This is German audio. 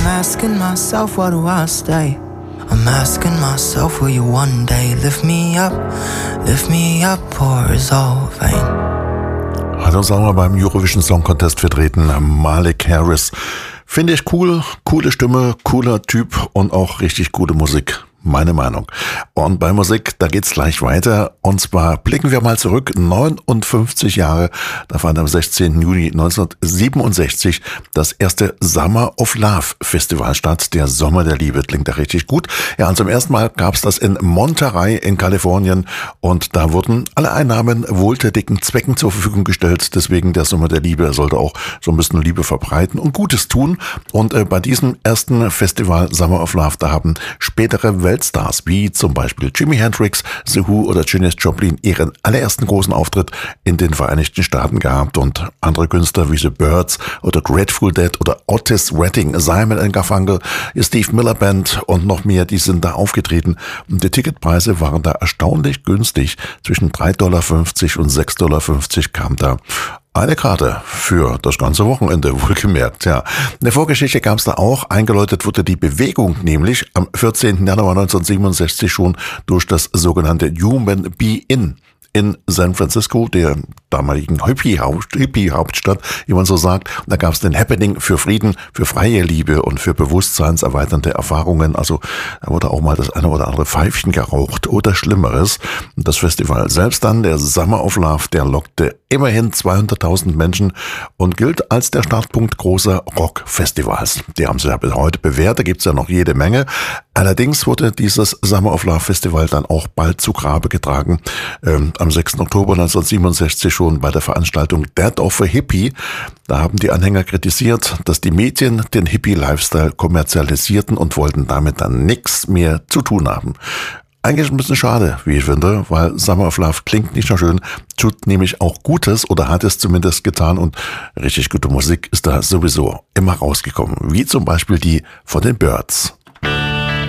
I'm asking myself, why do I stay? I'm asking myself, will you one day lift me up, or is all vain? Hat uns auch mal beim Eurovision Song Contest vertreten, Malik Harris. Finde ich cool, coole Stimme, cooler Typ und auch richtig gute Musik. Meine Meinung. Und bei Musik, da geht's gleich weiter. Und zwar blicken wir mal zurück, 59 Jahre. Da fand am 16. Juni 1967 das erste Summer of Love Festival statt. Der Sommer der Liebe, klingt da richtig gut. Ja, und zum ersten Mal gab's das in Monterey in Kalifornien. Und da wurden alle Einnahmen wohltätigen Zwecken zur Verfügung gestellt. Deswegen der Sommer der Liebe sollte auch so ein bisschen Liebe verbreiten und Gutes tun. Und bei diesem ersten Festival Summer of Love, da haben spätere Weltstars wie zum Beispiel Jimi Hendrix, The Who oder Janis Joplin ihren allerersten großen Auftritt in den Vereinigten Staaten gehabt und andere Künstler wie The Byrds oder Grateful Dead oder Otis Redding, Simon & Garfunkel, Steve Miller Band und noch mehr, die sind da aufgetreten. Und die Ticketpreise waren da erstaunlich günstig. Zwischen $3,50 und $6,50 kam da eine Karte für das ganze Wochenende, wohlgemerkt, ja. Eine Vorgeschichte gab es da auch. Eingeläutet wurde die Bewegung nämlich am 14. Januar 1967 schon durch das sogenannte Human Be in San Francisco, der damaligen Hippie-Hauptstadt, wie man so sagt. Da gab es den Happening für Frieden, für freie Liebe und für bewusstseinserweiternde Erfahrungen. Also da wurde auch mal das eine oder andere Pfeifchen geraucht oder Schlimmeres. Und das Festival selbst dann, der Summer of Love, der lockte immerhin 200.000 Menschen und gilt als der Startpunkt großer Rockfestivals. Die haben sich ja bis heute bewährt, da gibt's ja noch jede Menge. Allerdings wurde dieses Summer of Love Festival dann auch bald zu Grabe getragen. Am 6. Oktober 1967 schon bei der Veranstaltung Death of a Hippie. Da haben die Anhänger kritisiert, dass die Medien den Hippie-Lifestyle kommerzialisierten und wollten damit dann nichts mehr zu tun haben. Eigentlich ein bisschen schade, wie ich finde, weil Summer of Love klingt nicht nur schön, tut nämlich auch Gutes oder hat es zumindest getan und richtig gute Musik ist da sowieso immer rausgekommen, wie zum Beispiel die von den Byrds.